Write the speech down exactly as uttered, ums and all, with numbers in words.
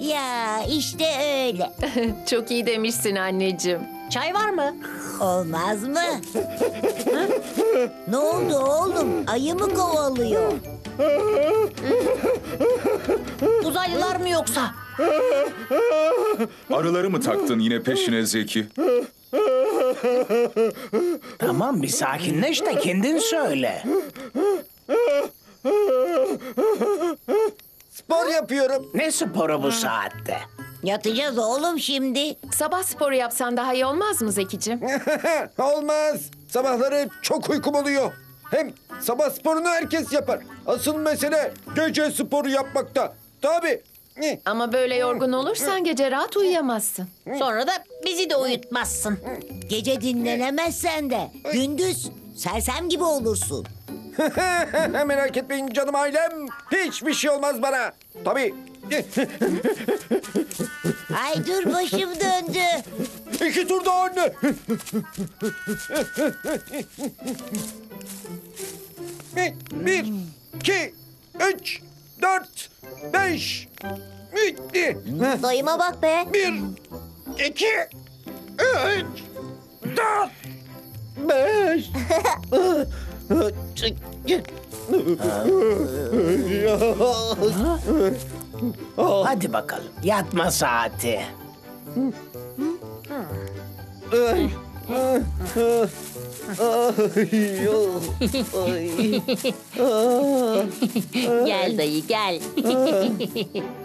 Ya işte öyle. Çok iyi demişsin anneciğim. Çay var mı? Olmaz mı? Ne oldu oğlum? Ayı mı kovalıyor? Uzaylılar mı yoksa? Arıları mı taktın yine peşine Zeki? Tamam bir sakinleş de kendin söyle. Spor yapıyorum. Ne sporu bu saatte? Yatacağız oğlum şimdi. Sabah sporu yapsan daha iyi olmaz mı Zekicim? Olmaz. Sabahları çok uykum oluyor. Hem sabah sporunu herkes yapar. Asıl mesele gece sporu yapmakta. Tabii. Ama böyle yorgun olursan gece rahat uyuyamazsın. Sonra da bizi de uyutmazsın. Gece dinlenemezsen de gündüz sersem gibi olursun. Merak etmeyin canım ailem. Hiçbir şey olmaz bana. Tabii. Ay dur başım döndü. İki tur daha anne. Bir, iki, üç, dört, beş. Bitti. Dayıma bak be. Bir, iki, üç, dört, beş. Hadi bakalım yatma saati. Gel dayı gel.